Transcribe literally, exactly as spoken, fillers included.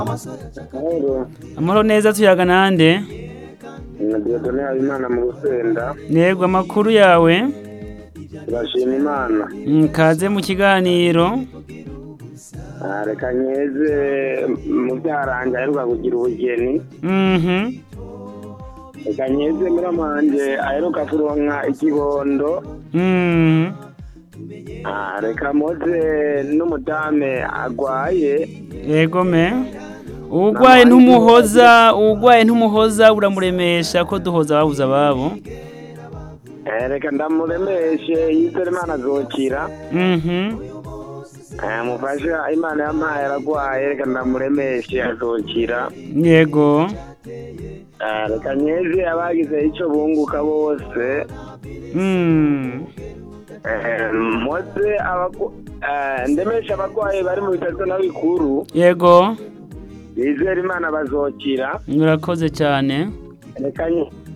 Mahoro, Amahoro neza tuyaga nande? na Dieudonne Habimana mu Rusenda, Yego amakuru yawe? turashima Imana. Mm, Kaze mu kiganiro. Ah, Reka nyeze mu byaranje aheruka kugira ubugeni, Mhm. reka nyeze muramanje aheruka kuronka ikibondo, Mhm. Ah, reka moze n'umudame agwaye, Yego me. Ugwaye ntumuhoza, ugwaye ntumuhoza uramuremesha ko duhoza babuza babo. Eh, reka ndamuremeshe yizere Imana azokira. Mhm. Eh, mufasha Imana yampaye aragwaye, reka ndamuremeshe azokira. Yego. Ah, reka nyeze abagize ico bunguka bose. Mm. Eh, Mose abagu eh, ndemesha abagwayi bari mu bitaro n'abikuru, Yego. bizera Imana bazokira. Murakoze cyane. Reka nye